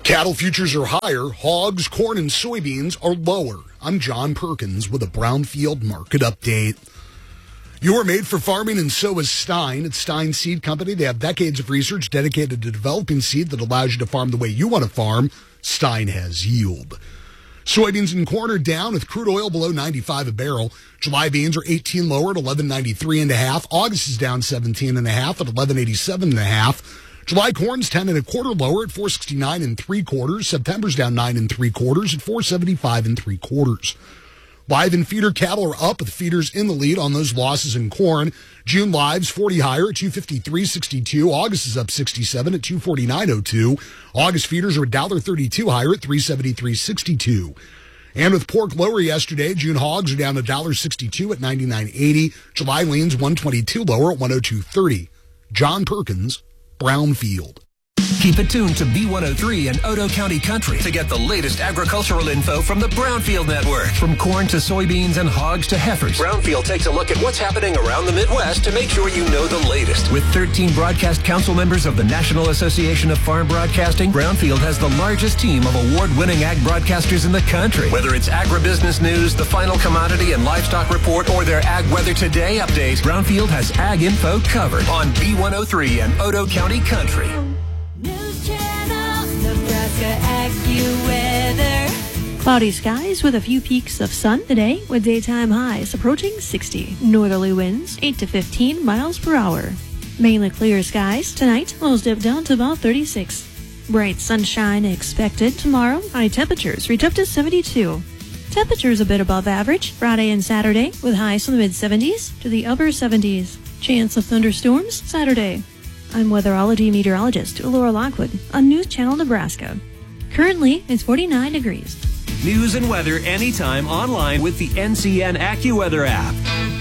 Cattle futures are higher. Hogs, corn, and soybeans are lower. I'm John Perkins with a Brownfield market update. You are made for farming, and so is Stein. It's Stein Seed Company. They have decades of research dedicated to developing seed that allows you to farm the way you want to farm. Stein has yield. Soybeans and corn are down with crude oil below 95 a barrel. July beans are 18 lower at 11.93 and a half. August is down 17 and a half at 11.87 and a half. July corn's 10 and a quarter lower at 469 and 3/4. September's down 9 and 3/4 at 475 and 3/4. Live and feeder cattle are up with feeders in the lead on those losses in corn. June lives 40 higher at 253.62. August is up 67 at 249.02. August feeders are $1.32 higher at 373.62. And with pork lower yesterday, June hogs are down $1.62 at 99.80. July leans 122 lower at 102.30. John Perkins, Brownfield. Keep it tuned to B103 and Odo County Country to get the latest agricultural info from the Brownfield Network. From corn to soybeans and hogs to heifers, Brownfield takes a look at what's happening around the Midwest to make sure you know the latest. With 13 broadcast council members of the National Association of Farm Broadcasting, Brownfield has the largest team of award-winning ag broadcasters in the country. Whether it's agribusiness news, the final commodity and livestock report, or their Ag Weather Today update, Brownfield has ag info covered on B103 and Odo County Country. Cloudy skies with a few peaks of sun today with daytime highs approaching 60. Northerly winds 8 to 15 miles per hour. Mainly clear skies tonight, lows dip down to about 36. Bright sunshine expected tomorrow. High temperatures reach up to 72. Temperatures a bit above average Friday and Saturday with highs from the mid-70s to the upper 70s. Chance of thunderstorms Saturday. I'm weatherology meteorologist Laura Lockwood on News Channel Nebraska. Currently, it's 49 degrees. News and weather anytime online with the NCN AccuWeather app.